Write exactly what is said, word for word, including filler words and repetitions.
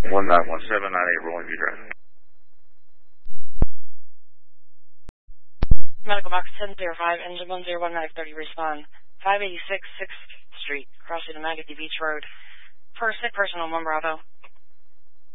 one nine one seven nine eight Rolling View Drive. Medical box ten zero five, engine one zero one nine thirty, respond. five eighty-six sixth Street, crossing the Magothy Beach Road. For a sick person on one Bravo.